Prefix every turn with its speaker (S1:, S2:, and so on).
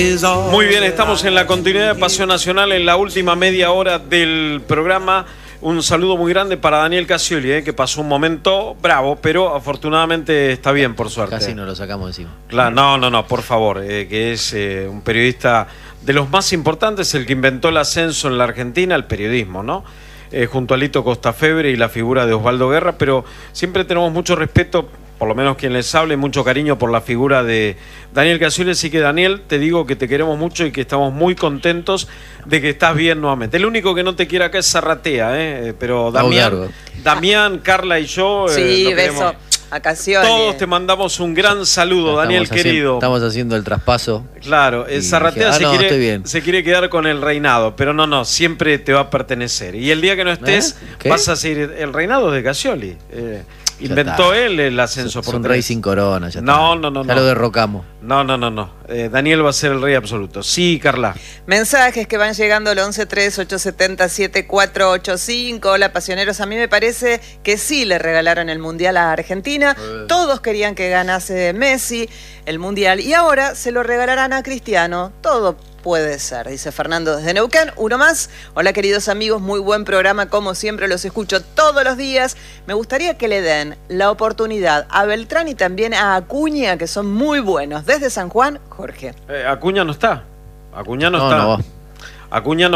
S1: Muy bien, estamos en la continuidad de Pasión Nacional en la última media hora del programa. Un saludo muy grande para Daniel Casioli, que pasó un momento bravo, pero afortunadamente está bien, por suerte.
S2: Casi nos lo sacamos encima.
S1: Claro, no, por favor, que es un periodista de los más importantes, el que inventó el ascenso en la Argentina, el periodismo, ¿no? Junto a Lito Costafebre y la figura de Osvaldo Guerra, pero siempre tenemos mucho respeto, por lo menos quien les hable, mucho cariño por la figura de Daniel Casioli. Así que, Daniel, te digo que te queremos mucho y que estamos muy contentos de que estás bien nuevamente. El único que no te quiere acá es Zarratea, pero Damián, Carla y yo...
S3: sí, beso a Casioli.
S1: Todos te mandamos un gran saludo, Daniel, querido.
S2: Estamos haciendo el traspaso.
S1: Claro, Zarratea se quiere quedar con el reinado, pero no, siempre te va a pertenecer. Y el día que no estés, vas a seguir el reinado de Casioli. Inventó él el ascenso por
S2: un rey sin corona. Ya
S1: no.
S2: Ya lo derrocamos.
S1: No. Daniel va a ser el rey absoluto. Sí, Carla.
S3: Mensajes que van llegando al 1138707485. Hola, pasioneros. A mí me parece que sí le regalaron el Mundial a Argentina. Todos querían que ganase Messi el Mundial. Y ahora se lo regalarán a Cristiano. Todo puede ser, dice Fernando desde Neuquén. Uno más. Hola, queridos amigos, muy buen programa, como siempre los escucho todos los días. Me gustaría que le den la oportunidad a Beltrán y también a Acuña, que son muy buenos. Desde San Juan, Jorge.
S1: Acuña no está. Acuña no está.
S2: No va.
S1: Acuña no